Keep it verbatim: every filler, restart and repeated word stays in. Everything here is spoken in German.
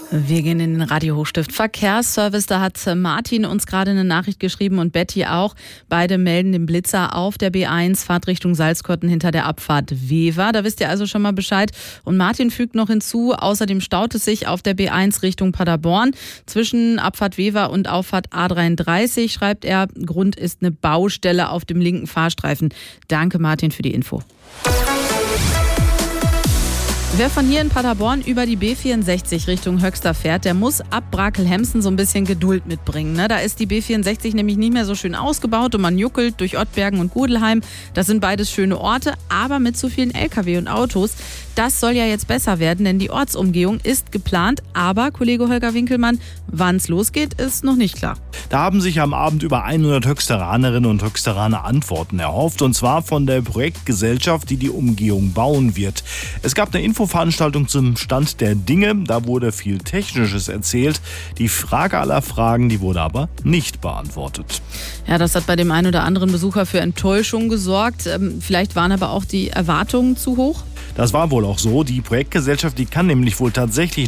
Wir gehen in den Radio-Hochstift Verkehrsservice. Da hat Martin uns gerade eine Nachricht geschrieben und Betty auch. Beide melden den Blitzer auf der B eins, Fahrt Richtung Salzkotten hinter der Abfahrt Wever. Da wisst ihr also schon mal Bescheid. Und Martin fügt noch hinzu, außerdem staut es sich auf der B eins Richtung Paderborn. Zwischen Abfahrt Wever und Auffahrt A dreiunddreißig, schreibt er, Grund ist eine Baustelle auf dem linken Fahrstreifen. Danke Martin für die Info. Wer von hier in Paderborn über die B vierundsechzig Richtung Höxter fährt, der muss ab Brakel-Hemsen so ein bisschen Geduld mitbringen. Ne? Da ist die B vierundsechzig nämlich nicht mehr so schön ausgebaut und man juckelt durch Ottbergen und Gudelheim. Das sind beides schöne Orte, aber mit zu vielen L K W und Autos. Das soll ja jetzt besser werden, denn die Ortsumgehung ist geplant. Aber, Kollege Holger Winkelmann, wann es losgeht, ist noch nicht klar. Da haben sich am Abend über hundert Höxteranerinnen und Höxteraner Antworten erhofft. Und zwar von der Projektgesellschaft, die die Umgehung bauen wird. Es gab eine Infoveranstaltung zum Stand der Dinge. Da wurde viel Technisches erzählt. Die Frage aller Fragen, die wurde aber nicht beantwortet. Ja, das hat bei dem einen oder anderen Besucher für Enttäuschung gesorgt. Vielleicht waren aber auch die Erwartungen zu hoch. Das war wohl auch so. Die Projektgesellschaft, die kann nämlich wohl tatsächlich